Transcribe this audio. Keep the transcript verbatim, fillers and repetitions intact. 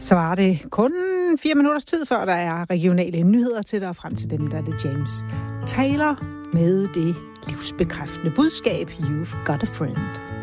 Så var det kun fire minutters tid, før der er regionale nyheder til dig, og frem til dem, der er det James Taylor med det livsbekræftende budskab, You've Got a Friend.